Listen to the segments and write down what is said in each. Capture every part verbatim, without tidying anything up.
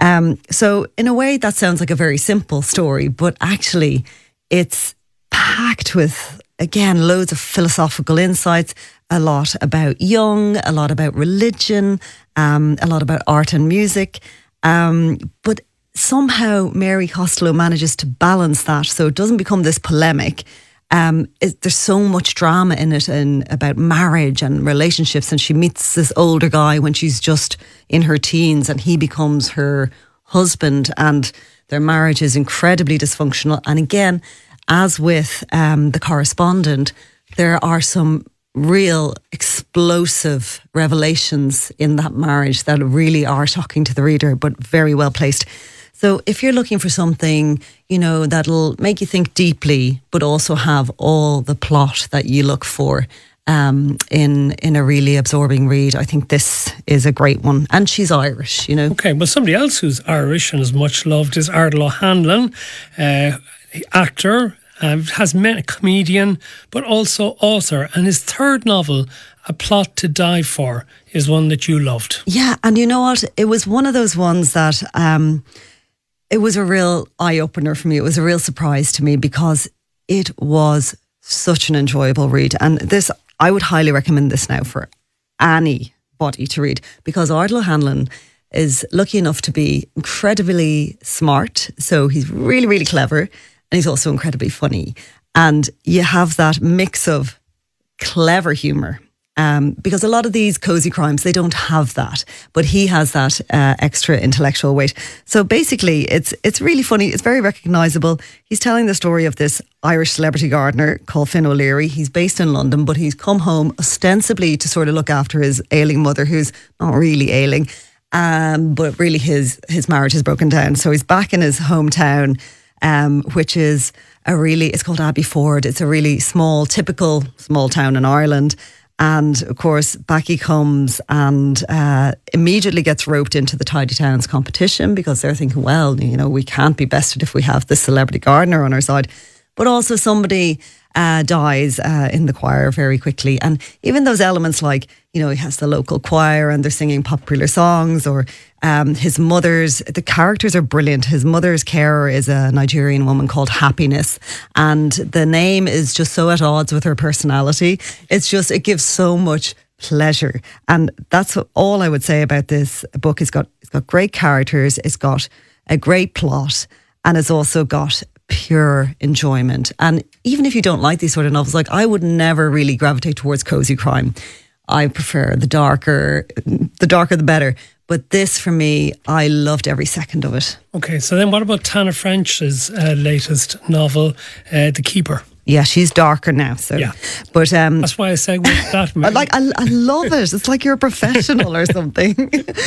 Um, so in a way, that sounds like a very simple story, but actually it's packed with, again, loads of philosophical insights, a lot about Jung, a lot about religion, um, a lot about art and music. Um, but somehow Mary Costello manages to balance that so it doesn't become this polemic. Um, it, there's so much drama in it and about marriage and relationships, and she meets this older guy when she's just in her teens and he becomes her husband and their marriage is incredibly dysfunctional. And again, as with um, The Correspondent, there are some real explosive revelations in that marriage that really are shocking to the reader, but very well placed. So if you're looking for something, you know, that'll make you think deeply, but also have all the plot that you look for um, in in a really absorbing read, I think this is a great one. And she's Irish, you know. Okay, well, somebody else who's Irish and is much loved is Ardal O'Hanlon, uh, actor, uh, has met a comedian, but also author. And his third novel, A Plot to Die For, is one that you loved. Yeah, and you know what? It was one of those ones that... Um, It was a real eye-opener for me. It was a real surprise to me because it was such an enjoyable read. And this, I would highly recommend this now for anybody to read, because Ardal O'Hanlon is lucky enough to be incredibly smart. So he's really, really clever, and he's also incredibly funny. And you have that mix of clever humour. Um, because a lot of these cozy crimes, they don't have that, but he has that uh, extra intellectual weight. So basically, it's it's really funny. It's very recognisable. He's telling the story of this Irish celebrity gardener called Finn O'Leary. He's based in London, but he's come home ostensibly to sort of look after his ailing mother, who's not really ailing, um, but really his his marriage has broken down. So he's back in his hometown, um, which is a really, it's called Abbeyford. It's a really small, typical small town in Ireland. And of course, back he comes and uh, immediately gets roped into the Tidy Towns competition because they're thinking, well, you know, we can't be bested if we have this celebrity gardener on our side. But also somebody uh, dies uh, in the choir very quickly. And even those elements like, you know, he has the local choir and they're singing popular songs, or um, his mother's, the characters are brilliant. His mother's carer is a Nigerian woman called Happiness. And the name is just so at odds with her personality. It's just, it gives so much pleasure. And that's all I would say about this book. It's got, it's got great characters. It's got a great plot, and it's also got pure enjoyment. And even if you don't like these sort of novels, like I would never really gravitate towards cozy crime. I prefer the darker, the darker the better. But this, for me, I loved every second of it. Okay, so then what about Tana French's uh, latest novel, uh, The Keeper? Yeah, she's darker now. So, yeah, but um, that's why I segued that. I like, I, I love it. It's like you're a professional or something.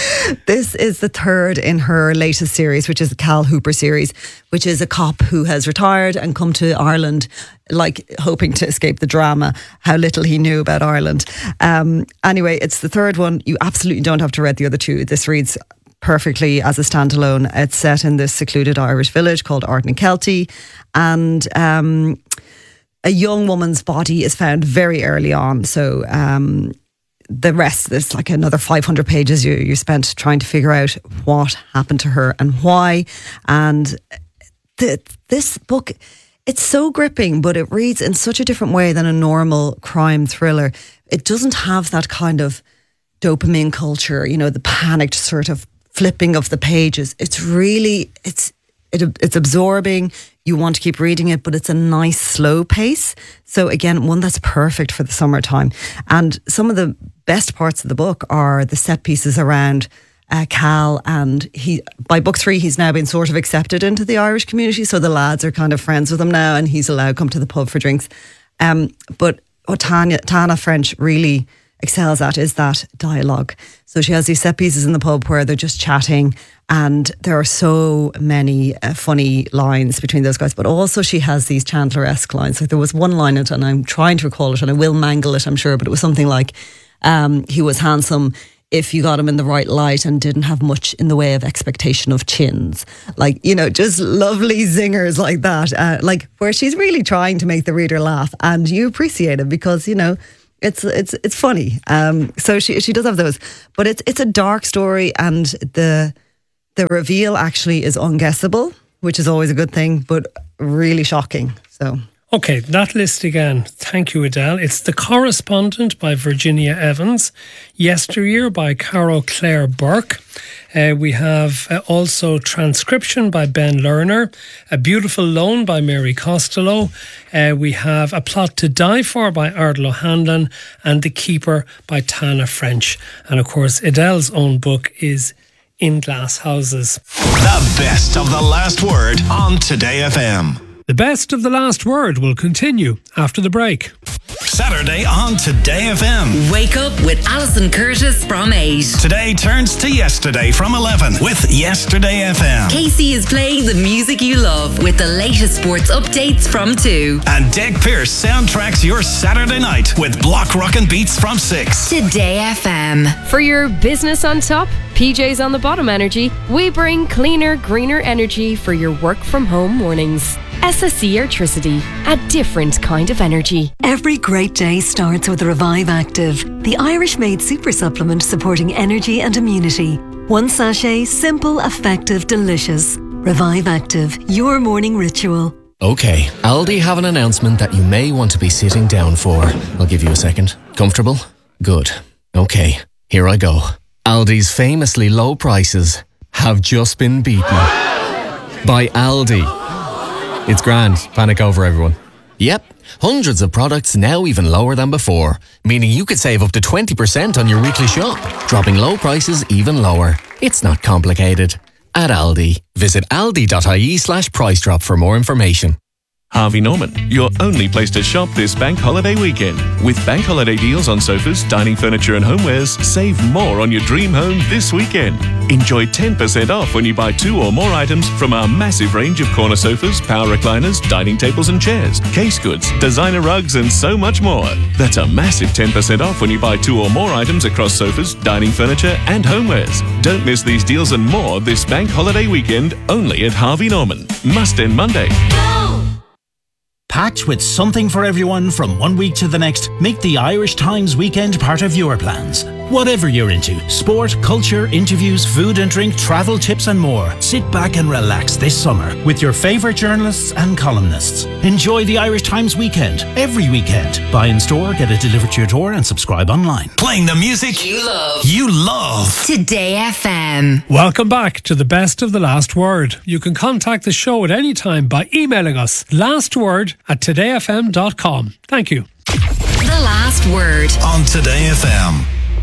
This is the third in her latest series, which is the Cal Hooper series, which is a cop who has retired and come to Ireland, like hoping to escape the drama. How little he knew about Ireland. Um, anyway, it's the third one. You absolutely don't have to read the other two. This reads perfectly as a standalone. It's set in this secluded Irish village called Ardnakelty, and um, a young woman's body is found very early on. So um, the rest, there's like another five hundred pages you, you spent trying to figure out what happened to her and why. And the, this book, it's so gripping, but it reads in such a different way than a normal crime thriller. It doesn't have that kind of dopamine culture, you know, the panicked sort of flipping of the pages. It's really, it's it, it's absorbing. You want to keep reading it, but it's a nice slow pace. So again, one that's perfect for the summertime. And some of the best parts of the book are the set pieces around uh, Cal, and he, by book three, he's now been sort of accepted into the Irish community. So the lads are kind of friends with him now, and he's allowed to come to the pub for drinks. Um, but what Tanya, Tana French really excels at is that dialogue. So she has these set pieces in the pub where they're just chatting, and there are so many uh, funny lines between those guys, but also she has these Chandler-esque lines. Like there was one line in it, and I'm trying to recall it, and I will mangle it, I'm sure, but it was something like, um, he was handsome if you got him in the right light and didn't have much in the way of expectation of chins. Like, you know, just lovely zingers like that, uh, like where she's really trying to make the reader laugh, and you appreciate it because, you know, It's it's it's funny. Um, so she she does have those, but it's it's a dark story, and the the reveal actually is unguessable, which is always a good thing, but really shocking. So. Okay, that list again. Thank you, Adele. It's The Correspondent by Virginia Evans. Yesteryear by Carol Claire Burke. Uh, we have uh, also Transcription by Ben Lerner. A Beautiful Loan by Mary Costello. Uh, we have A Plot to Die For by Ardal O'Hanlon. And The Keeper by Tana French. And of course, Adele's own book is In Glass Houses. The best of the last word on Today F M. The best of the last word will continue after the break. Saturday on Today F M. Wake up with Alison Curtis from eight. Today turns to yesterday from eleven with Yesterday F M. Casey is playing the music you love with the latest sports updates from two. And Deg Pearce soundtracks your Saturday night with Block Rockin' Beats from six. Today F M. For your business on top, P J's on the bottom energy, we bring cleaner, greener energy for your work from home mornings. S S E Airtricity, a different kind of energy. Every great day starts with Revive Active, the Irish-made super supplement supporting energy and immunity. One sachet, simple, effective, delicious. Revive Active, your morning ritual. Okay, Aldi have an announcement that you may want to be sitting down for. I'll give you a second. Comfortable? Good. Okay, here I go. Aldi's famously low prices have just been beaten by Aldi. It's grand. Panic over, everyone. Yep. Hundreds of products now even lower than before, meaning you could save up to twenty percent on your weekly shop, dropping low prices even lower. It's not complicated. At Aldi. Visit aldi.ie slash price drop for more information. Harvey Norman, your only place to shop this bank holiday weekend. With bank holiday deals on sofas, dining furniture and homewares, save more on your dream home this weekend. Enjoy ten percent off when you buy two or more items from our massive range of corner sofas, power recliners, dining tables and chairs, case goods, designer rugs and so much more. That's a massive ten percent off when you buy two or more items across sofas, dining furniture and homewares. Don't miss these deals and more this bank holiday weekend only at Harvey Norman. Must end Monday. Packed with something for everyone from one week to the next, make the Irish Times weekend part of your plans. Whatever you're into, sport, culture, interviews, food and drink, travel tips and more. Sit back and relax this summer with your favourite journalists and columnists. Enjoy the Irish Times weekend, every weekend. Buy in store, get it delivered to your door and subscribe online. Playing the music You love. you love. Today F M. Welcome back to the best of the last word. You can contact the show at any time by emailing us lastword at today f m dot com. Thank you. The last word on Today F M.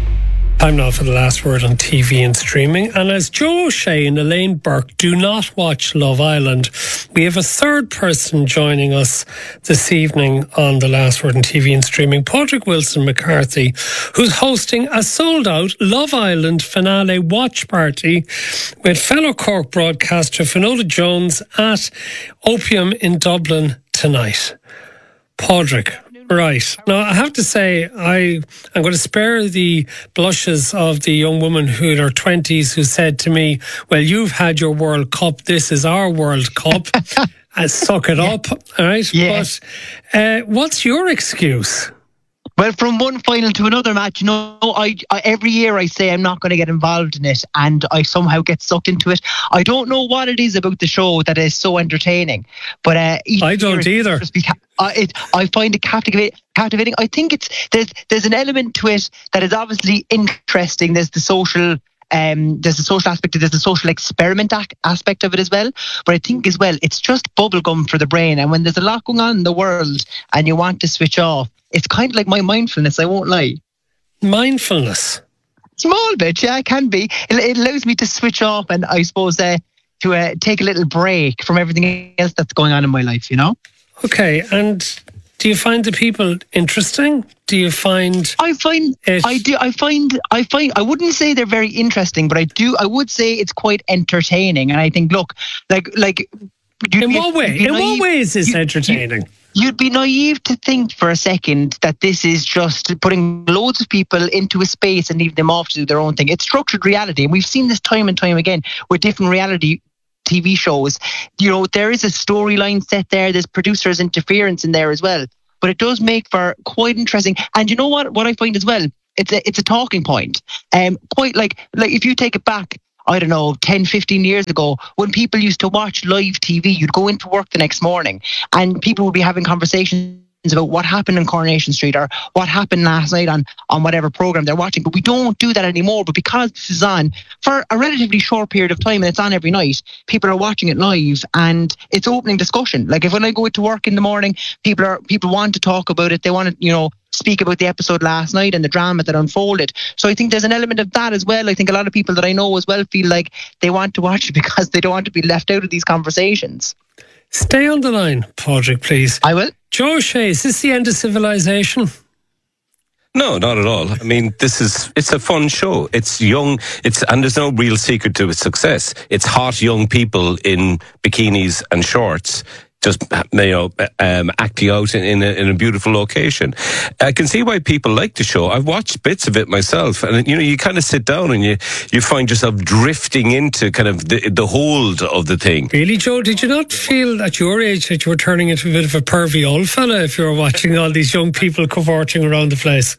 Time now for the last word on T V and streaming. And as Joe O'Shea and Elaine Burke do not watch Love Island, we have a third person joining us this evening on the last word on T V and streaming, Padraig Wilson McCarthy, who's hosting a sold-out Love Island finale watch party with fellow Cork broadcaster Finola Jones at Opium in Dublin tonight. Padraig. Right. Now, I have to say, I, I'm going to spare the blushes of the young woman who in her twenties who said to me, well, you've had your World Cup. This is our World Cup. uh, suck it yeah. up. All right. Yeah. But uh, what's your excuse? Well, from one final to another match, you know, I, I every year I say I'm not going to get involved in it, and I somehow get sucked into it. I don't know what it is about the show that is so entertaining, but uh, I don't either. Ca- uh, it, I find it captivating. Captivating. I think it's there's there's an element to it that is obviously interesting. There's the social. Um, there's the social aspect, there's the social experiment ac- aspect of it as well. But I think as well, it's just bubblegum for the brain. And when there's a lot going on in the world and you want to switch off, it's kind of like my mindfulness, I won't lie. Mindfulness? Small bit, yeah, it can be. It, it allows me to switch off and I suppose uh, to uh, take a little break from everything else that's going on in my life, you know? Okay, and do you find the people interesting? Do you find I find it... I do I find I find I wouldn't say they're very interesting, but I do I would say it's quite entertaining. And I think, look, like like in what way? In what way is this entertaining? You'd be naive to think for a second that this is just putting loads of people into a space and leaving them off to do their own thing. It's structured reality, and we've seen this time and time again with different reality T V shows. You know, there is a storyline set there. There's producers' interference in there as well. But it does make for quite interesting. And you know what? What I find as well, it's a it's a talking point. Um, quite like like if you take it back, I don't know, ten, fifteen years ago, when people used to watch live T V, you'd go into work the next morning and people would be having conversations about what happened in Coronation Street or what happened last night on, on whatever program they're watching. But we don't do that anymore. But because this is on for a relatively short period of time and it's on every night, people are watching it live and it's opening discussion. Like if when I go to work in the morning, people are people want to talk about it. They want to, you know, speak about the episode last night and the drama that unfolded. So I think there's an element of that as well. I think a lot of people that I know as well feel like they want to watch it because they don't want to be left out of these conversations. Stay on the line, Padraig, please. I will. Joe O'Shea, is this the end of civilization? No, not at all. I mean, this is, it's a fun show. It's young, it's, and there's no real secret to its success. It's hot young people in bikinis and shorts, just, you know, um, acting out in, in, a, in a beautiful location. I can see why people like the show. I've watched bits of it myself, and you know, you kind of sit down and you, you find yourself drifting into kind of the, the hold of the thing. Really, Joe? Did you not feel at your age that you were turning into a bit of a pervy old fella if you were watching all these young people cavorting around the place?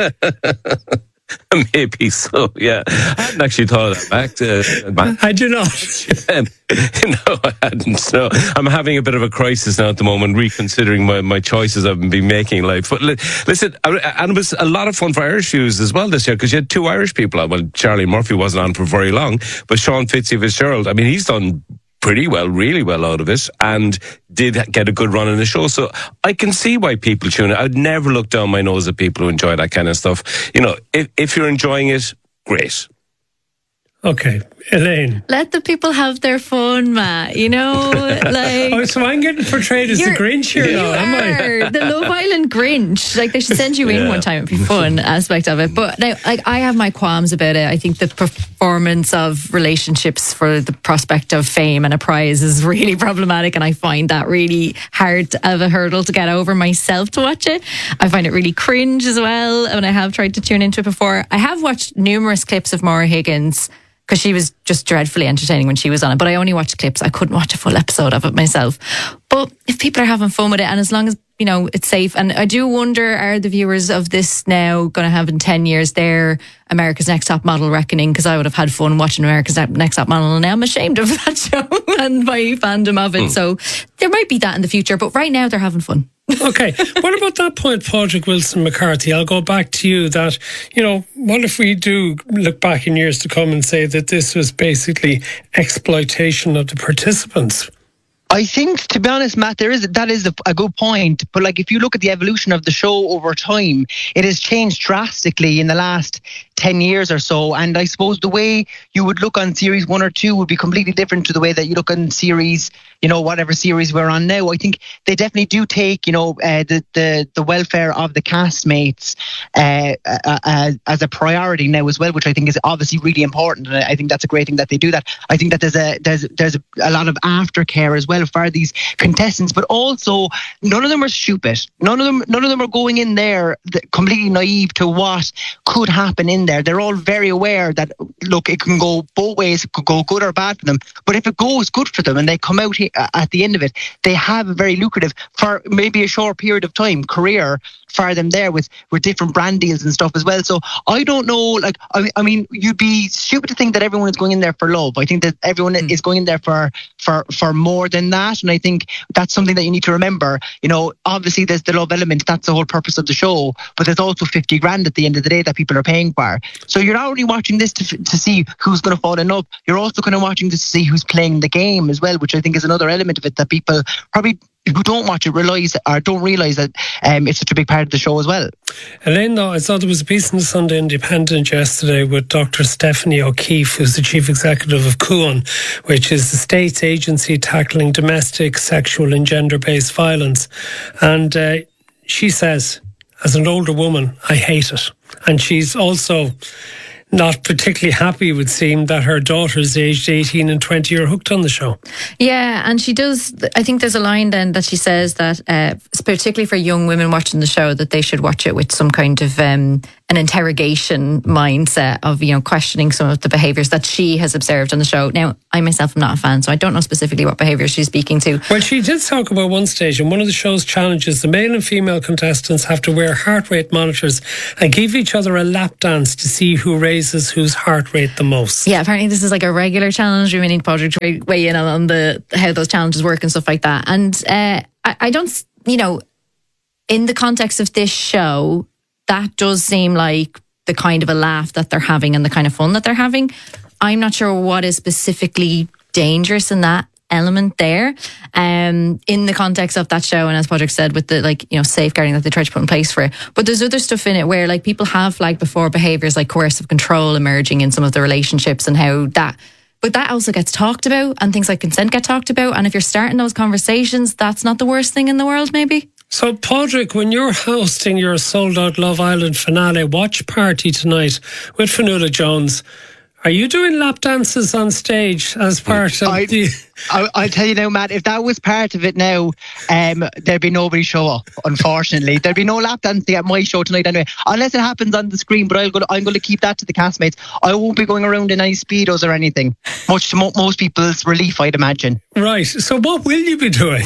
Maybe so, yeah. I hadn't actually thought of that back to, uh, had you not? um, no, I hadn't. No, I'm having a bit of a crisis now at the moment, reconsidering my, my choices I've been making in life. But li- listen, and it was a lot of fun for Irish News as well this year, because you had two Irish people on. Well, Charlie Murphy wasn't on for very long, but Sean Fitzgerald, I mean, he's done pretty well, really well out of it, and did get a good run in the show. So I can see why people tune in. I'd never look down my nose at people who enjoy that kind of stuff. You know, if, if you're enjoying it, great. Okay, Elaine. Let the people have their fun, Matt. You know, like. Oh, so I'm getting portrayed as the Grinch here now, am I? The Love Island Grinch. Like, they should send you in Yeah. one time. It'd be fun aspect of it. But now, like, I have my qualms about it. I think the performance of relationships for the prospect of fame and a prize is really problematic, and I find that really hard of a hurdle to get over myself to watch it. I find it really cringe as well, and I have tried to tune into it before. I have watched numerous clips of Maura Higgins, because she was just dreadfully entertaining when she was on it. But I only watched clips. I couldn't watch a full episode of it myself. But if people are having fun with it, and as long as, you know, it's safe. And I do wonder, are the viewers of this now going to have in ten years their America's Next Top Model reckoning? Because I would have had fun watching America's Next Top Model, and now I'm ashamed of that show and my fandom of it. Mm. So there might be that in the future. But right now they're having fun. Okay, what about that point, Padraig Wilson McCarthy? I'll go back to you that, you know, what if we do look back in years to come and say that this was basically exploitation of the participants? I think, to be honest, Matt, there is that is a, a good point. But like, if you look at the evolution of the show over time, it has changed drastically in the last ten years or so. And I suppose the way you would look on series one or two would be completely different to the way that you look on series, you know, whatever series we're on now. I think they definitely do take, you know, uh, the, the the welfare of the castmates uh, uh, uh, as a priority now as well, which I think is obviously really important. And I think that's a great thing that they do that. I think that there's a there's there's a, a lot of aftercare as well for these contestants, but also none of them are stupid. None of them, none of them are going in there completely naive to what could happen in there. They're all very aware that, look, it can go both ways. It could go good or bad for them. But if it goes good for them and they come out here at the end of it, they have a very lucrative, for maybe a short period of time, career for them there with with different brand deals and stuff as well. So I don't know. Like, I, I mean, you'd be stupid to think that everyone is going in there for love. I think that everyone mm. is going in there for for for more than that. And I think that's something that you need to remember. You know, obviously there's the love element. That's the whole purpose of the show. But there's also fifty grand at the end of the day that people are paying for. So you're not only watching this to to see who's going to fall in love. You're also kind of watching this to see who's playing the game as well, which I think is another element of it that people probably who don't watch it realize or don't realize that um, it's such a big part of the show as well. Elaine, though, I saw there was a piece in the Sunday Independent yesterday with Doctor Stephanie O'Keefe, who's the chief executive of CUAN, which is the state's agency tackling domestic, sexual and gender-based violence. And uh, she says, as an older woman, I hate it. And she's also not particularly happy, it would seem, that her daughters aged eighteen and twenty are hooked on the show. Yeah, and she does, I think there's a line then that she says that, uh, particularly for young women watching the show, that they should watch it with some kind of um, an interrogation mindset of, you know, questioning some of the behaviours that she has observed on the show. Now, I myself am not a fan, so I don't know specifically what behaviours she's speaking to. Well, she did talk about one stage in one of the show's challenges. The male and female contestants have to wear heart rate monitors and give each other a lap dance to see who raises whose heart rate the most. Yeah, apparently this is like a regular challenge. We need Padraig to weigh in on the how those challenges work and stuff like that. And uh, I, I don't, you know, in the context of this show, that does seem like the kind of a laugh that they're having and the kind of fun that they're having. I'm not sure what is specifically dangerous in that element there, um, in the context of that show. And as Padraig said, with the, like, you know, safeguarding that they try to put in place for it. But there's other stuff in it where, like, people have flagged before behaviours like coercive control emerging in some of the relationships, and how that, but that also gets talked about, and things like consent get talked about. And if you're starting those conversations, that's not the worst thing in the world, maybe. So, Padraig, when you're hosting your Sold Out Love Island finale watch party tonight with Fionnuala Jones, are you doing lap dances on stage as part of I, the... I, I'll tell you now, Matt, if that was part of it now, um, there'd be nobody show up, unfortunately. There'd be no lap dancing at my show tonight anyway, unless it happens on the screen, but I'll go to, I'm going to keep that to the castmates. I won't be going around in any Speedos or anything, much to mo- most people's relief, I'd imagine. Right, so what will you be doing?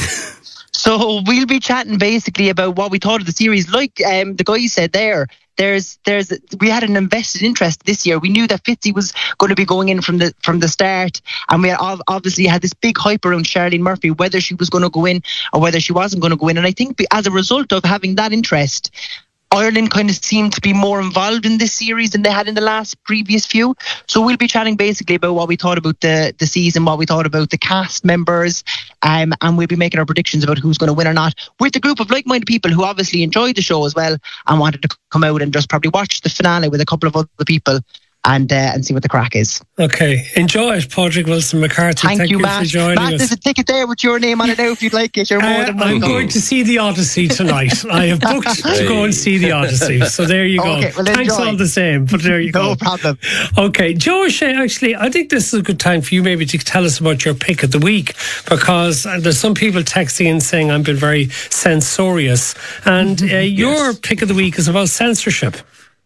So we'll be chatting basically about what we thought of the series. Like um, the guy said there, there's, there's, we had an invested interest this year. We knew that Fitzy was going to be going in from the from the start, and we obviously had this big hype around Charlene Murphy, whether she was going to go in or whether she wasn't going to go in. And I think as a result of having that interest, Ireland kind of seemed to be more involved in this series than they had in the last previous few. So we'll be chatting basically about what we thought about the, the season, what we thought about the cast members, um, and we'll be making our predictions about who's going to win or not, with a group of like-minded people who obviously enjoyed the show as well and wanted to come out and just probably watch the finale with a couple of other people and uh, and see what the crack is. Okay, enjoy it, Padraig Wilson McCarthy. Thank, Thank you, you Matt. for joining Matt, us. there's a ticket there with your name on it now if you'd like it. You're more Uh, than welcome. I'm going to see the Odyssey tonight. I have booked to go and see the Odyssey. So there you go. Okay, well, Thanks enjoy. all the same, but there you No go. No problem. Okay, Joe O'Shea, actually, I think this is a good time for you maybe to tell us about your pick of the week, because there's some people texting and saying I've been very censorious. And uh, your Yes. pick of the week is about censorship.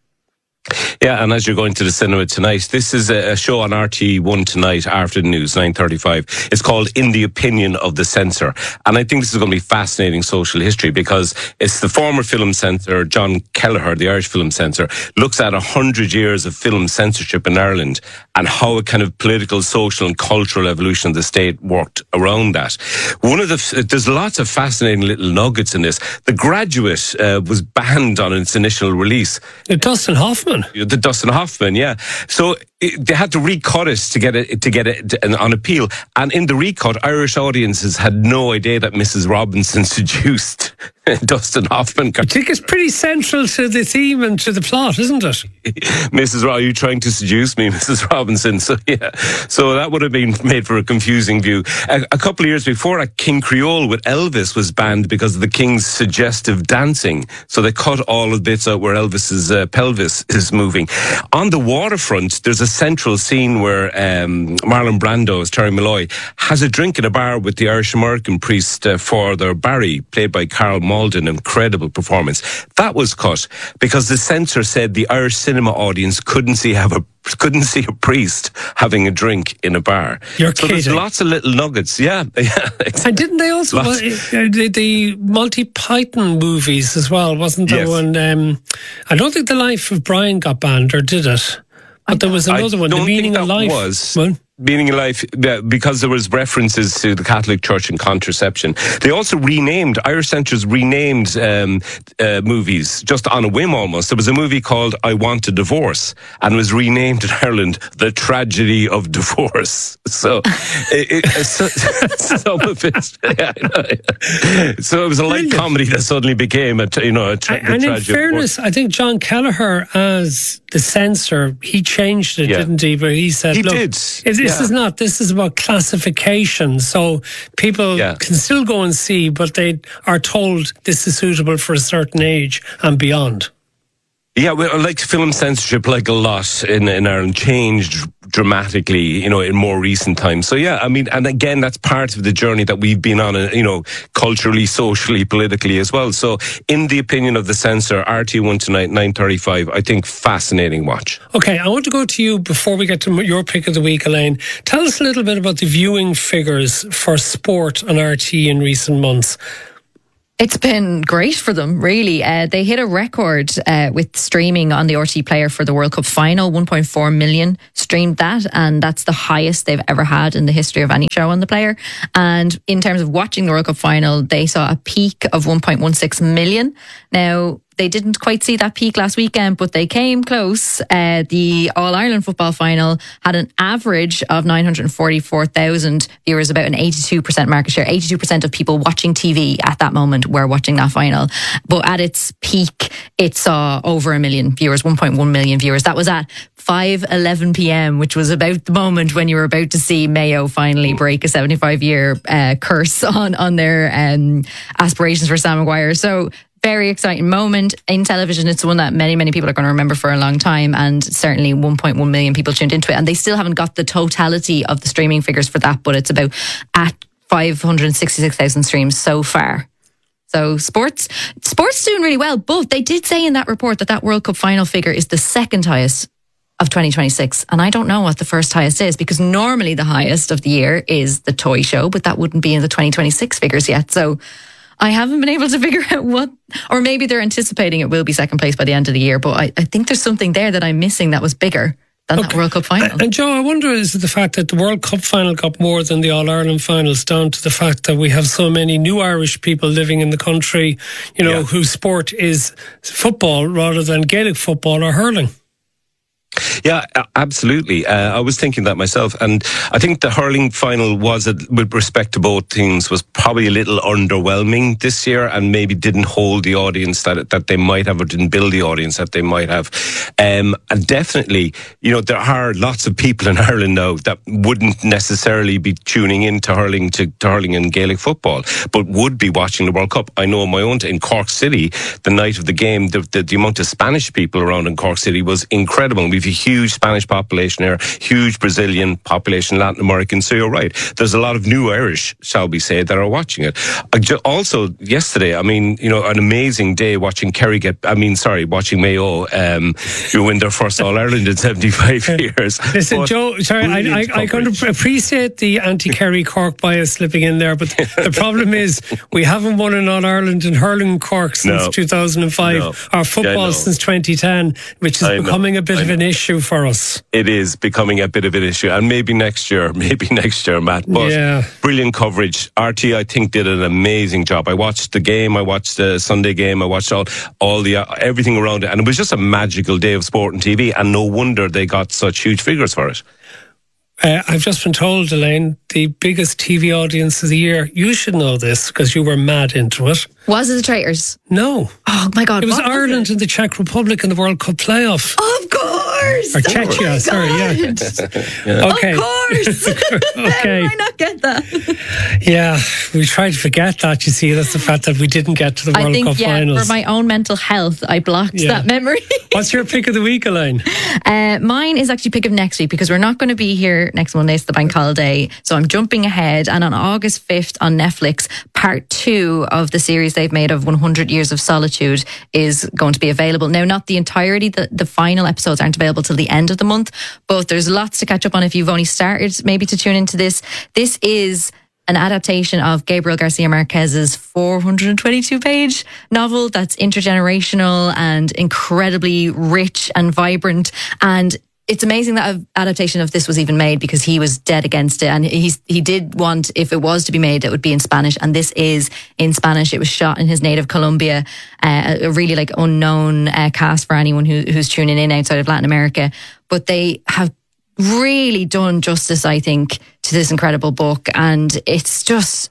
Yeah, and as you're going to the cinema tonight, this is a, a show on R T one tonight after the news, nine thirty-five. It's called In the Opinion of the Censor. And I think this is going to be fascinating social history, because it's the former film censor, John Kelleher, the Irish film censor, looks at one hundred years of film censorship in Ireland and how a kind of political, social and cultural evolution of the state worked around that. One of the, there's lots of fascinating little nuggets in this. The Graduate uh, was banned on its initial release. Dustin Hoffman. The Dustin Hoffman, yeah. So it, they had to recut it to get it to get it on appeal, and in the recut, Irish audiences had no idea that Missus Robinson seduced Dustin Hoffman. I think it's pretty central to the theme and to the plot, isn't it? Missus Ro- are you trying to seduce me, Missus Robinson? So yeah, so that would have been made for a confusing view. A, a couple of years before, that King Creole with Elvis was banned because of the King's suggestive dancing. So they cut all of the bits out where Elvis's uh, pelvis is moving. On the waterfront, there's a central scene where um, Marlon Brando, as Terry Malloy, has a drink in a bar with the Irish American priest uh, Father Barry, played by Carl Malden. Incredible performance. That was cut because the censor said the Irish cinema audience couldn't see have a couldn't see a priest having a drink in a bar. You're so kidding. There's lots of little nuggets. Yeah, yeah. And didn't they also Lots. well, the, the Monty Python movies as well? Wasn't there Yes. one? Um, I don't think The Life of Brian got banned, or did it? But there was another I one, The don't Meaning think of that Life. was. Well, Meaning of Life, yeah, because there was references to the Catholic Church and contraception. They also renamed, Irish censors renamed um, uh, movies just on a whim almost. There was a movie called I Want a Divorce, and was renamed in Ireland The Tragedy of Divorce. So, it, it, so some of it, yeah, I know. So it was a light Brilliant. comedy that suddenly became a, you know, a tra- the and in tragedy of divorce. fairness, I think John Kelleher, as the censor, he changed it, Yeah. didn't he? But he said, He look, did, it, this yeah. is not, this is about classification. So people Yeah. can still go and see, but they are told this is suitable for a certain age and beyond. Yeah, well, like film censorship, like a lot in, in Ireland, changed dramatically, you know, in more recent times. So yeah, I mean, and again, that's part of the journey that we've been on, you know, culturally, socially, politically as well. So in the opinion of the censor, R T one tonight, nine thirty-five, I think fascinating watch. Okay, I want to go to you before we get to your pick of the week, Elaine. Tell us a little bit about the viewing figures for sport on R T E in recent months. It's been great for them, really. Uh, they hit a record uh, with streaming on the R T Player for the World Cup final. one point four million streamed that, and that's the highest they've ever had in the history of any show on the Player. And in terms of watching the World Cup final, they saw a peak of one point one six million. Now, they didn't quite see that peak last weekend, but they came close. Uh, the All-Ireland football final had an average of nine hundred forty-four thousand viewers, about an eighty-two percent market share. eighty-two percent of people watching T V at that moment were watching that final. But at its peak, it saw over a million viewers, one point one million viewers. That was at five eleven p.m, which was about the moment when you were about to see Mayo finally break a seventy-five year uh, curse on, on their um, aspirations for Sam Maguire. So, very exciting moment in television. It's one that many, many people are going to remember for a long time, and certainly one point one million people tuned into it. And they still haven't got the totality of the streaming figures for that, but it's about at five hundred sixty-six thousand streams so far. So sports, sports doing really well, but they did say in that report that that World Cup final figure is the second highest of twenty twenty-six. And I don't know what the first highest is, because normally the highest of the year is the toy show, but that wouldn't be in the twenty twenty-six figures yet. So I haven't been able to figure out what, or maybe they're anticipating it will be second place by the end of the year, but I, I think there's something there that I'm missing that was bigger than okay. that World Cup final. And, and Joe, I wonder, is it the fact that the World Cup final got more than the All-Ireland finals down to the fact that we have so many new Irish people living in the country, you know, yeah. whose sport is football rather than Gaelic football or hurling? Yeah, absolutely. Uh, I was thinking that myself, and I think the hurling final was, a, with respect to both teams, was probably a little underwhelming this year, and maybe didn't hold the audience that that they might have, or didn't build the audience that they might have. Um, and definitely, you know, there are lots of people in Ireland now that wouldn't necessarily be tuning in to hurling, to, to hurling and Gaelic football, but would be watching the World Cup. I know in my own in Cork City, the night of the game, the, the, the amount of Spanish people around in Cork City was incredible. We've a huge Spanish population here, huge Brazilian population, Latin American. So you're right. There's a lot of new Irish, shall we say, that are watching it. Also, yesterday, I mean, you know, an amazing day watching Kerry get, I mean, sorry, watching Mayo um, win their first All-Ireland in seventy-five years. Listen, but Joe, sorry, I, I, I can appreciate the anti-Kerry Cork bias slipping in there, but the problem is we haven't won an All-Ireland in hurling Cork since no. two thousand five, no. or football yeah, since twenty ten, which is I becoming know. a bit I of an know. issue for us. It is becoming a bit of an issue, and maybe next year, maybe next year, Matt. But yeah. brilliant coverage. R T, I think, did an amazing job. I watched the game, I watched the Sunday game, I watched all, all the uh, everything around it, and it was just a magical day of sport and T V, and no wonder they got such huge figures for it. Uh, I've just been told, Elaine, the biggest T V audience of the year. You should know this because you were mad into it. Was it the Traitors? No. Oh my God! It was what Ireland was it? and the Czech Republic in the World Cup playoff. Of course. Or Czechia, oh sorry, yeah. yeah. Okay. Of course. Okay. How did I not get that? Yeah, we tried to forget that. You see, that's the fact that we didn't get to the World I think, Cup yeah, finals. For my own mental health, I blocked Yeah. that memory. What's your pick of the week, Elaine? Uh, mine is actually pick of next week, because we're not going to be here next Monday. It's the bank holiday. So I'm jumping ahead. And on August fifth on Netflix, part two of the series they've made of one hundred Years of Solitude is going to be available. Now, not the entirety, the, the final episodes aren't available till the end of the month, but there's lots to catch up on if you've only started maybe to tune into this. This is an adaptation of Gabriel Garcia Marquez's four hundred twenty-two page novel that's intergenerational and incredibly rich and vibrant. And it's amazing that an adaptation of this was even made, because he was dead against it. And he's, he did want, if it was to be made, it would be in Spanish. And this is in Spanish. It was shot in his native Colombia, uh, a really like unknown uh, cast for anyone who, who's tuning in outside of Latin America. But they have really done justice, I think, to this incredible book. And it's just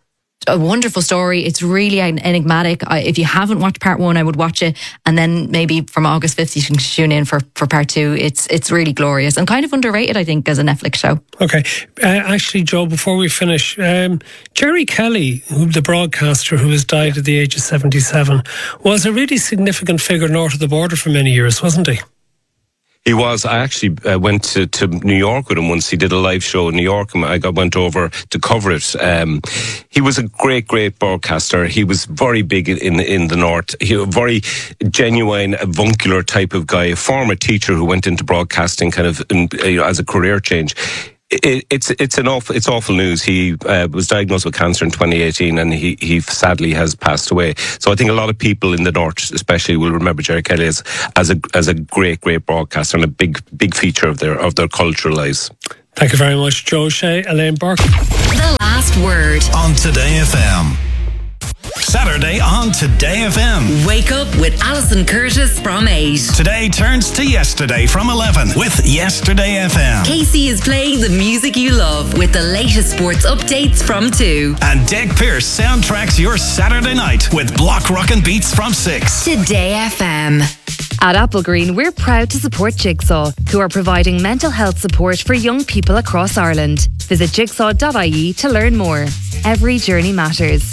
a wonderful story. It's really enigmatic. I, if you haven't watched part one, I would watch it, and then maybe from August fifth you can tune in for, for part two. It's it's really glorious and kind of underrated, I think, as a Netflix show. Okay, uh, actually, Joe, before we finish, um, Jerry Kelly, who, the broadcaster who has died at the age of seventy-seven, was a really significant figure north of the border for many years, wasn't he? He was. I actually uh, went to, to New York with him once. He did a live show in New York, and I got, went over to cover it. Um, he was a great, great broadcaster. He was very big in in the north. He was a very genuine, avuncular type of guy. A former teacher who went into broadcasting, kind of in, you know, as a career change. It, it's it's an awful it's awful news. He uh, was diagnosed with cancer in twenty eighteen, and he he sadly has passed away. So I think a lot of people in the north, especially, will remember Jerry Kelly as as a as a great great broadcaster and a big big feature of their of their cultural lives. Thank you very much, Joe Shea, Elaine Burke. The last word on Today F M. Saturday on Today F M. Wake up with Alison Curtis from eight. Today turns to yesterday from eleven with Yesterday F M. Casey is playing the music you love with the latest sports updates from two. And Dec Pearce soundtracks your Saturday night with Block Rockin' Beats from six. Today F M. At Applegreen, we're proud to support Jigsaw, who are providing mental health support for young people across Ireland. Visit jigsaw dot I E to learn more. Every journey matters.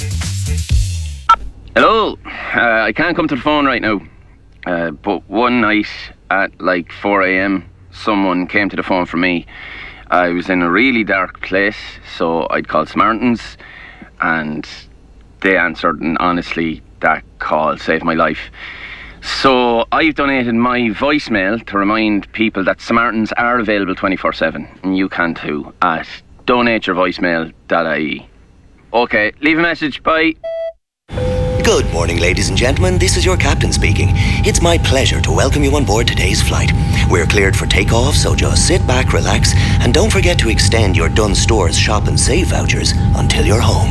Hello, uh, I can't come to the phone right now, uh, but one night at like four a.m. someone came to the phone for me. I was in a really dark place, so I'd called Samaritans, and they answered, and honestly that call saved my life. So I've donated my voicemail to remind people that Samaritans are available twenty-four seven, and you can too, at donate your voicemail dot I E. Okay, leave a message, bye. Good morning, ladies and gentlemen. This is your captain speaking. It's my pleasure to welcome you on board today's flight. We're cleared for takeoff, so just sit back, relax, and don't forget to extend your Dunnes Stores Shop and Save vouchers until you're home.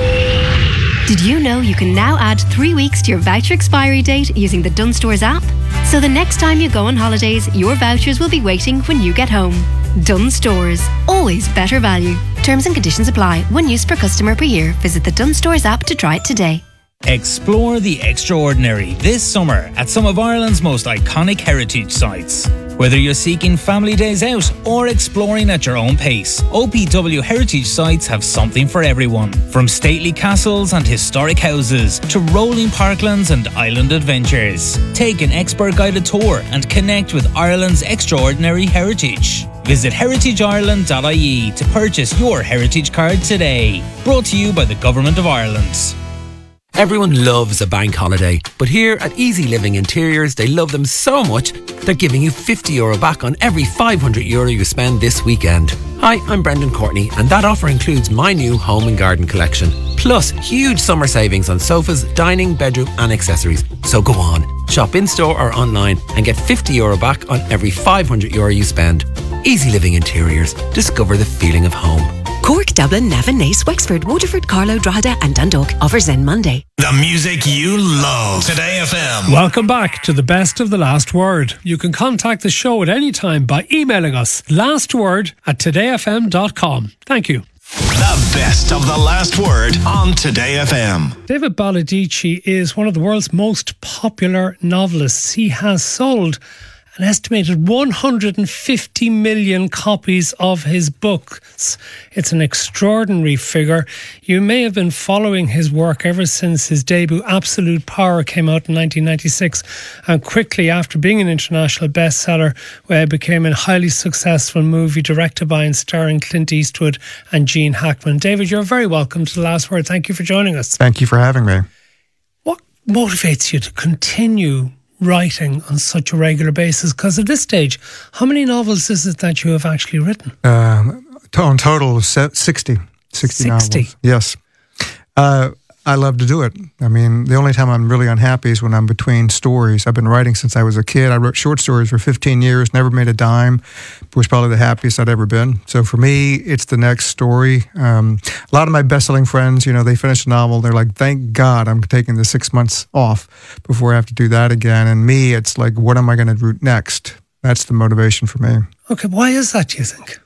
Did you know you can now add three weeks to your voucher expiry date using the Dunnes Stores app? So the next time you go on holidays, your vouchers will be waiting when you get home. Dunnes Stores. Always better value. Terms and conditions apply. One use per customer per year. Visit the Dunnes Stores app to try it today. Explore the extraordinary this summer at some of Ireland's most iconic heritage sites. Whether you're seeking family days out or exploring at your own pace, O P W heritage sites have something for everyone. From stately castles and historic houses to rolling parklands and island adventures. Take an expert guided tour and connect with Ireland's extraordinary heritage. Visit heritage ireland dot I E to purchase your heritage card today. Brought to you by the Government of Ireland. Everyone loves a bank holiday, but here at Easy Living Interiors, they love them so much, they're giving you fifty euro back on every five hundred euro you spend this weekend. Hi, I'm Brendan Courtney, and that offer includes my new home and garden collection, plus huge summer savings on sofas, dining, bedroom and accessories. So go on, shop in-store or online and get fifty euro back on every five hundred euro you spend. Easy Living Interiors. Discover the feeling of home. Cork, Dublin, Navan, Naas, Wexford, Waterford, Carlow, Drogheda and Dundalk. Offers end Monday. The music you love. Today F M. Welcome back to the best of the last word. You can contact the show at any time by emailing us lastword at today f m dot com. Thank you. The best of the last word on Today F M. David Baldacci is one of the world's most popular novelists. He has sold an estimated one hundred fifty million copies of his books. It's an extraordinary figure. You may have been following his work ever since his debut, Absolute Power, came out in nineteen ninety-six, and quickly after being an international bestseller, uh, became a highly successful movie directed by and starring Clint Eastwood and Gene Hackman. David, you're very welcome to The Last Word. Thank you for joining us. Thank you for having me. What motivates you to continue writing on such a regular basis? Because at this stage, how many novels is it that you have actually written? Uh, on total, sixty. sixty, sixty. Novels. Yes. Uh, I love to do it. I mean, the only time I'm really unhappy is when I'm between stories. I've been writing since I was a kid. I wrote short stories for fifteen years, never made a dime. It was probably the happiest I'd ever been. So for me, it's the next story. Um, a lot of my best-selling friends, you know, they finish a novel. They're like, thank God I'm taking the six months off before I have to do that again. And me, it's like, what am I going to do next? That's the motivation for me. Okay, why is that, do you think?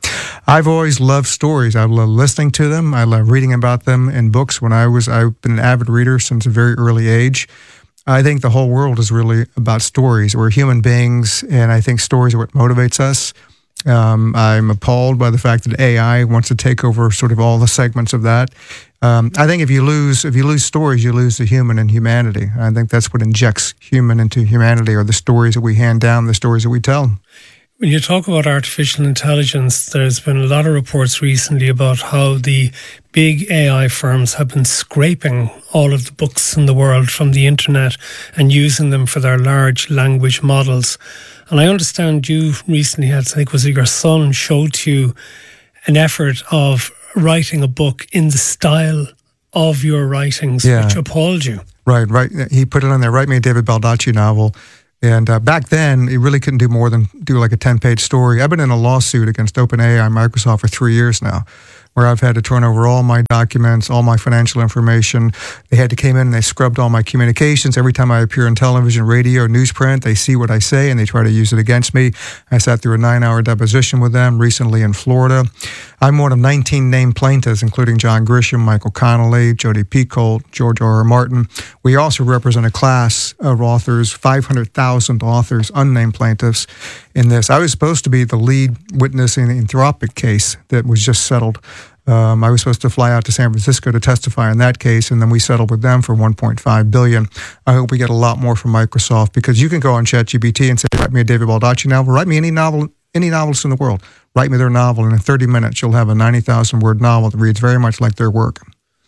I've always loved stories. I love listening to them. I love reading about them in books. When I was, I've been an avid reader since a very early age. I think the whole world is really about stories. We're human beings, and I think stories are what motivates us. Um, I'm appalled by the fact that A I wants to take over sort of all the segments of that. Um, I think if you lose if you lose stories, you lose the human and humanity. I think that's what injects human into humanity, are the stories that we hand down, the stories that we tell. When you talk about artificial intelligence, there's been a lot of reports recently about how the big A I firms have been scraping all of the books in the world from the internet and using them for their large language models. And I understand you recently had, I think was it your son, showed to you an effort of writing a book in the style of your writings, yeah. which appalled you. Right, right. He put it on there, write me a David Baldacci novel. And uh, back then, he really couldn't do more than do like a ten-page story. I've been in a lawsuit against OpenAI and Microsoft for three years now, where I've had to turn over all my documents, all my financial information. They had to came in and they scrubbed all my communications. Every time I appear on television, radio, newsprint, they see what I say and they try to use it against me. I sat through a nine-hour deposition with them recently in Florida. I'm one of nineteen named plaintiffs, including John Grisham, Michael Connolly, Jodi Picoult, George R. R. Martin. We also represent a class of authors, five hundred thousand authors, unnamed plaintiffs in this. I was supposed to be the lead witness in the Anthropic case that was just settled. Um, I was supposed to fly out to San Francisco to testify in that case, and then we settled with them for one point five billion dollars. I hope we get a lot more from Microsoft, because you can go on ChatGPT and say, write me a David Baldacci novel, write me any novel, any novelist in the world. Write me their novel, and in thirty minutes, you'll have a ninety thousand word novel that reads very much like their work.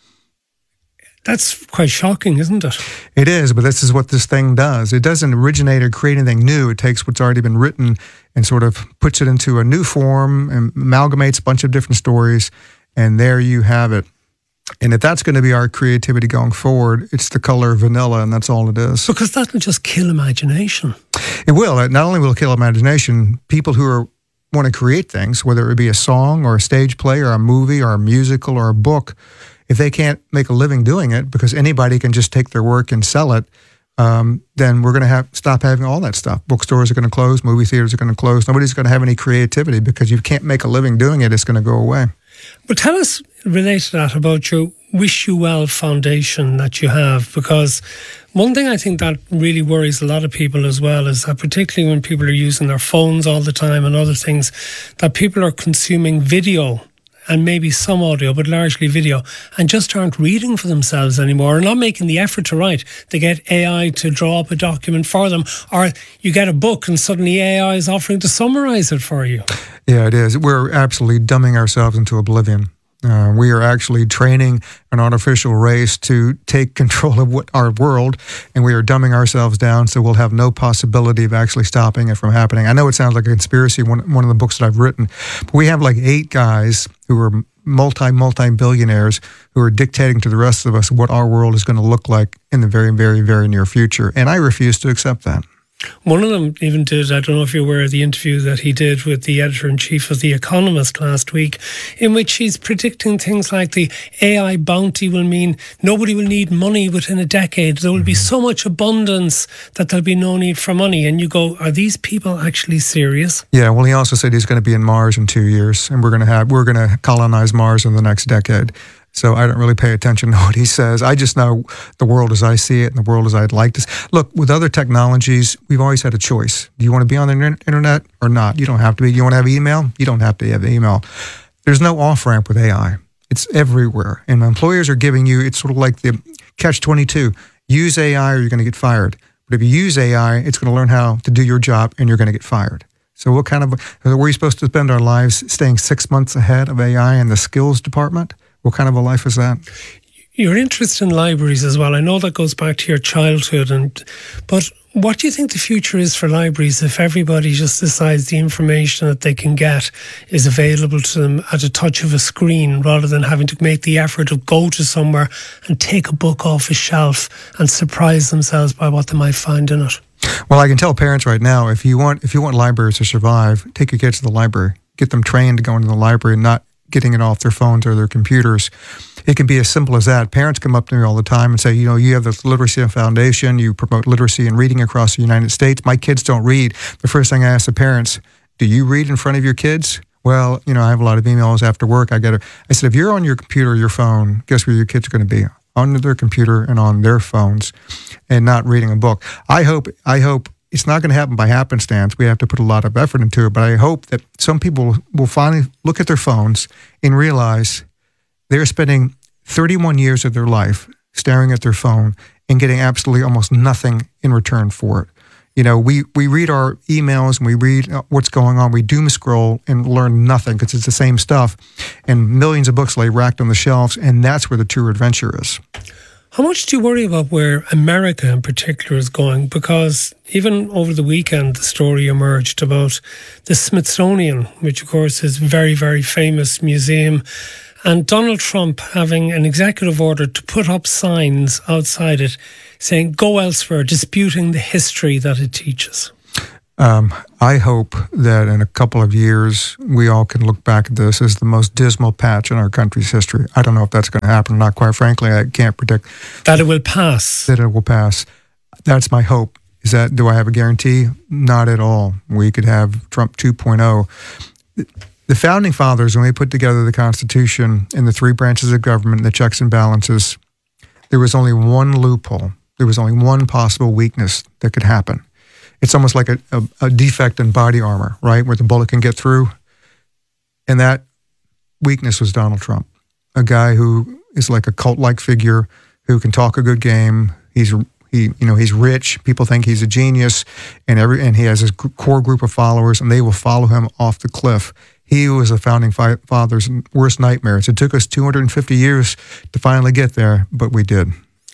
That's quite shocking, isn't it? It is, but this is what this thing does. It doesn't originate or create anything new. It takes what's already been written and sort of puts it into a new form and amalgamates a bunch of different stories, and there you have it. And if that's going to be our creativity going forward, it's the color vanilla, and that's all it is. Because that will just kill imagination. It will. Not only will it kill imagination, people who are want to create things, whether it be a song or a stage play or a movie or a musical or a book, if they can't make a living doing it because anybody can just take their work and sell it, um, then we're going to have stop having all that stuff. Bookstores are going to close, movie theaters are going to close. Nobody's going to have any creativity because you can't make a living doing it. It's going to go away. But tell us, related to that, about your Wish You Well Foundation that you have, because one thing I think that really worries a lot of people as well is that, particularly when people are using their phones all the time and other things, that people are consuming video and maybe some audio, but largely video, and just aren't reading for themselves anymore, or not making the effort to write. They get A I to draw up a document for them, or you get a book and suddenly A I is offering to summarize it for you. Yeah, it is. We're absolutely dumbing ourselves into oblivion. Uh, we are actually training an artificial race to take control of what our world, and we are dumbing ourselves down so we'll have no possibility of actually stopping it from happening. I know it sounds like a conspiracy, one, one of the books that I've written, but we have like eight guys who are multi, multi-billionaires who are dictating to the rest of us what our world is going to look like in the very, very, very near future, and I refuse to accept that. One of them even did, I don't know if you're aware of the interview that he did with the editor-in-chief of The Economist last week, in which he's predicting things like the A I bounty will mean nobody will need money within a decade. There will be so much abundance that there'll be no need for money. And you go, are these people actually serious? Yeah, well, he also said he's going to be in Mars in two years, and we're going to have we're going to colonize Mars in the next decade. So I don't really pay attention to what he says. I just know the world as I see it and the world as I'd like to. Look, with other technologies, we've always had a choice. Do you want to be on the internet or not? You don't have to be. You want to have email? You don't have to have email. There's no off-ramp with A I. It's everywhere. And employers are giving you, it's sort of like the catch twenty-two. Use A I or you're going to get fired. But if you use A I, it's going to learn how to do your job and you're going to get fired. So what kind of, were we supposed to spend our lives staying six months ahead of A I in the skills department? What kind of a life is that? Your interest in libraries as well, I know that goes back to your childhood, and but what do you think the future is for libraries if everybody just decides the information that they can get is available to them at a touch of a screen, rather than having to make the effort to go to somewhere and take a book off a shelf and surprise themselves by what they might find in it? Well, I can tell parents right now, if you want if you want libraries to survive, take your kids to the library. Get them trained to go into the library and not getting it off their phones or their computers. It can be as simple as that. Parents come up to me all the time and say, you know, you have the Literacy Foundation, you promote literacy and reading across the United States. My kids don't read. The first thing I ask the parents, do you read in front of your kids? Well, you know, I have a lot of emails after work. I get it. I said, if you're on your computer or your phone, guess where your kids are going to be? On their computer and on their phones, and not reading a book. I hope. I hope it's not going to happen by happenstance. We have to put a lot of effort into it. But I hope that some people will finally look at their phones and realize they're spending thirty-one years of their life staring at their phone and getting absolutely almost nothing in return for it. You know, we, we read our emails and we read what's going on. We doom scroll and learn nothing because it's the same stuff. And millions of books lay racked on the shelves, and that's where the true adventure is. How much do you worry about where America in particular is going? Because even over the weekend, the story emerged about the Smithsonian, which of course is a very, very famous museum, and Donald Trump having an executive order to put up signs outside it saying, go elsewhere, disputing the history that it teaches. Um, I hope that in a couple of years, we all can look back at this as the most dismal patch in our country's history. I don't know if that's going to happen or not. Quite frankly, I can't predict. That it will pass. That it will pass. That's my hope. Is that, do I have a guarantee? Not at all. We could have Trump two point oh. The Founding Fathers, when they put together the Constitution and the three branches of government and the checks and balances, there was only one loophole. There was only one possible weakness that could happen. It's almost like a, a, a defect in body armor, right, where the bullet can get through. And that weakness was Donald Trump, a guy who is like a cult-like figure who can talk a good game. He's he, you know, he's rich. People think he's a genius, and every and he has his core group of followers, and they will follow him off the cliff. He was the Founding Fathers' worst nightmares. It took us two hundred fifty years to finally get there, but we did.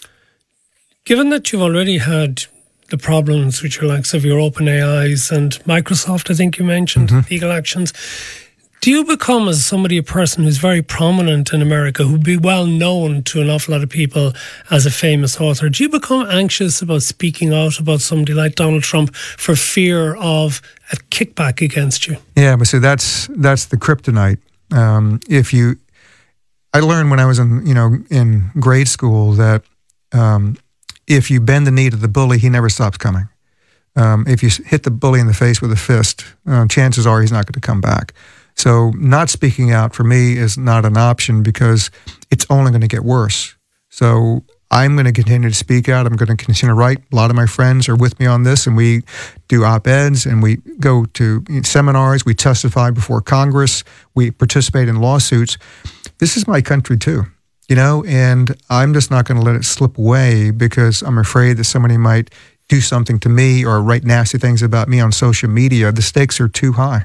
Given that you've already had the problems with your likes of your OpenAIs and Microsoft, I think you mentioned, mm-hmm. legal actions, do you become, as somebody, a person who's very prominent in America, who'd be well known to an awful lot of people as a famous author, do you become anxious about speaking out about somebody like Donald Trump for fear of a kickback against you? Yeah, but see, that's that's the kryptonite. Um, if you, I learned when I was in, you know, in grade school that um, if you bend the knee to the bully, he never stops coming. Um, if you hit the bully in the face with a fist, uh, chances are he's not going to come back. So not speaking out for me is not an option because it's only going to get worse. So I'm going to continue to speak out. I'm going to continue to write. A lot of my friends are with me on this, and we do op-eds, and we go to seminars. We testify before Congress. We participate in lawsuits. This is my country too, you know, and I'm just not going to let it slip away because I'm afraid that somebody might do something to me or write nasty things about me on social media. The stakes are too high.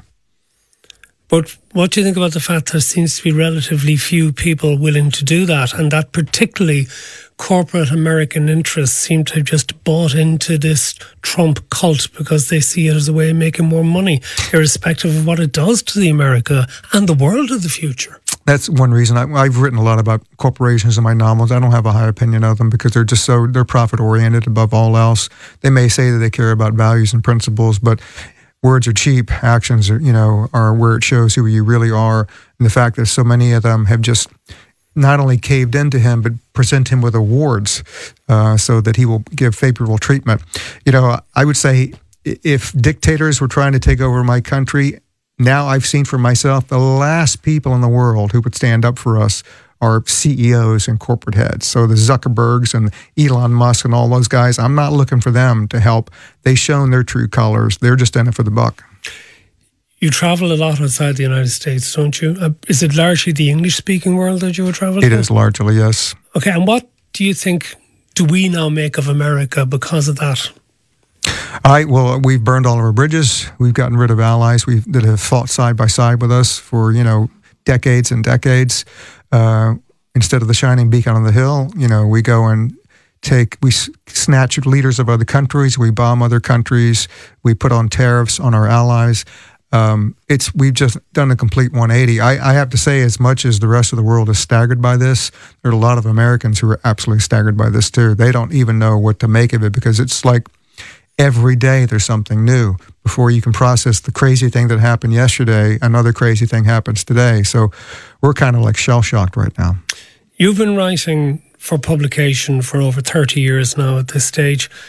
But what do you think about the fact there seems to be relatively few people willing to do that, and that particularly corporate American interests seem to have just bought into this Trump cult because they see it as a way of making more money, irrespective of what it does to the America and the world of the future? That's one reason. I, I've written a lot about corporations in my novels. I don't have a high opinion of them because they're just so, they're profit-oriented above all else. They may say that they care about values and principles, but words are cheap. Actions are, you know, are where it shows who you really are. And the fact that so many of them have just not only caved into him, but present him with awards uh, so that he will give favorable treatment. You know, I would say if dictators were trying to take over my country, now I've seen for myself the last people in the world who would stand up for us are C E Os and corporate heads. So the Zuckerbergs and Elon Musk and all those guys, I'm not looking for them to help. They've shown their true colors. They're just in it for the buck. You travel a lot outside the United States, don't you? Uh, is it largely the English-speaking world that you would travel to? It is largely, yes. Okay, and what do you think do we now make of America because of that? I well, we've burned all of our bridges. We've gotten rid of allies we that have fought side by side with us for, you know, decades and decades. Uh, instead of the shining beacon on the hill, you know, we go and take, we snatch leaders of other countries, we bomb other countries, we put on tariffs on our allies. Um, it's we've just done a complete one eighty. I, I have to say, as much as the rest of the world is staggered by this, there are a lot of Americans who are absolutely staggered by this too. They don't even know what to make of it because it's like every day there's something new. Before you can process the crazy thing that happened yesterday, another crazy thing happens today. So we're kind of like shell-shocked right now. You've been writing for publication for over thirty years now at this stage.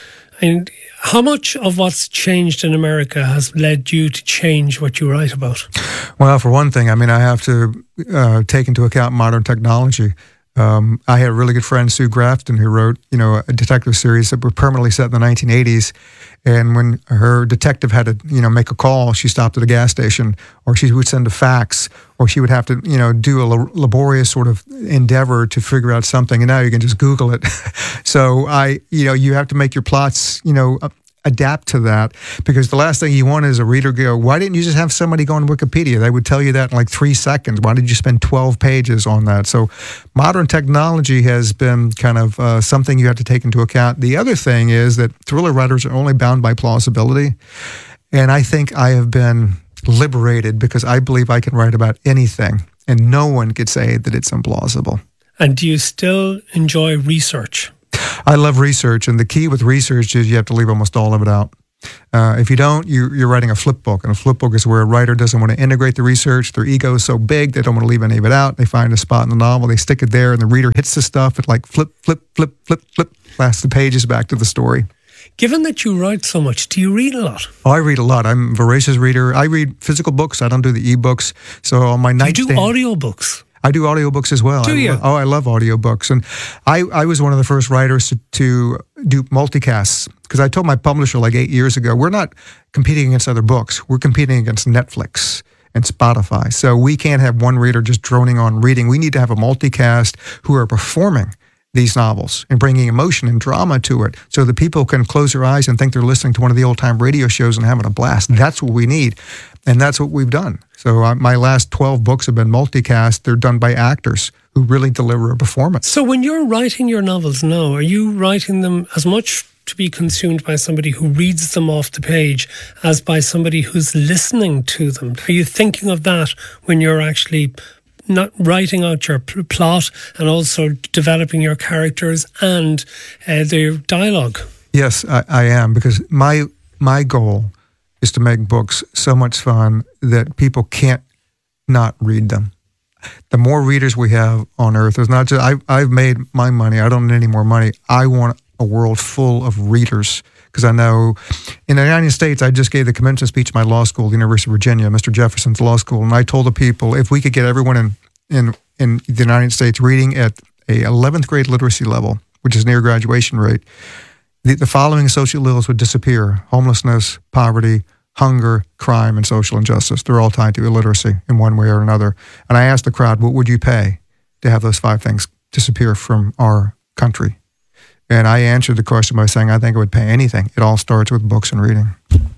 And how much of what's changed in America has led you to change what you write about? Well, for one thing, I mean, I have to uh, take into account modern technology. Um, I had a really good friend, Sue Grafton, who wrote, you know, a detective series that were permanently set in the nineteen eighties. And when her detective had to, you know, make a call, she stopped at a gas station, or she would send a fax, or she would have to, you know, do a laborious sort of endeavor to figure out something. And now you can just Google it. So I, you know, you have to make your plots, you know, adapt to that, because the last thing you want is a reader go, why didn't you just have somebody go on Wikipedia? They would tell you that in like three seconds. Why did you spend twelve pages on that? So modern technology has been kind of uh, something you have to take into account. The other thing is that thriller writers are only bound by plausibility. And I think I have been liberated because I believe I can write about anything and no one could say that it's implausible. And do you still enjoy research? I love research, and the key with research is you have to leave almost all of it out. Uh, if you don't, you, you're writing a flip book, and a flip book is where a writer doesn't want to integrate the research. Their ego is so big, they don't want to leave any of it out. They find a spot in the novel, they stick it there, and the reader hits the stuff. It like flip, flip, flip, flip, flip, last the pages back to the story. Given that you write so much, do you read a lot? Oh, I read a lot. I'm a voracious reader. I read physical books. I don't do the e-books. So on my nightstand... You do audiobooks? I do audiobooks as well. Do you? I, oh, I love audiobooks. And I, I was one of the first writers to, to do multicasts, because I told my publisher like eight years ago, we're not competing against other books. We're competing against Netflix and Spotify. So we can't have one reader just droning on reading. We need to have a multicast who are performing these novels and bringing emotion and drama to it so that people can close their eyes and think they're listening to one of the old-time radio shows and having a blast. That's what we need. And that's what we've done. So uh, my last twelve books have been multicast. They're done by actors who really deliver a performance. So when you're writing your novels now, are you writing them as much to be consumed by somebody who reads them off the page as by somebody who's listening to them? Are you thinking of that when you're actually not writing out your pl- plot and also developing your characters and uh, their dialogue? Yes, I, I am, because my my goal is to make books so much fun that people can't not read them. The more readers we have on Earth, there's not just, I, I've made my money. I don't need any more money. I want a world full of readers, because I know in the United States, I just gave the commencement speech at my law school, the University of Virginia, Mister Jefferson's law school, and I told the people, if we could get everyone in, in, in the United States reading at a eleventh grade literacy level, which is near graduation rate, the, the following social ills would disappear: homelessness, poverty, hunger, crime, and social injustice. They're all tied to illiteracy in one way or another. And I asked the crowd, what would you pay to have those five things disappear from our country? And I answered the question by saying, I think I would pay anything. It all starts with books and reading.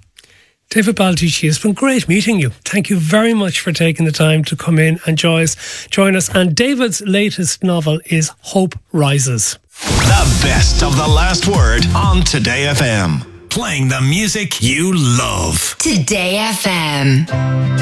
David Baldacci, it's been great meeting you. Thank you very much for taking the time to come in and join us. Join us. And David's latest novel is Hope Rises. The best of the last word on Today F M. Playing the music you love. Today F M.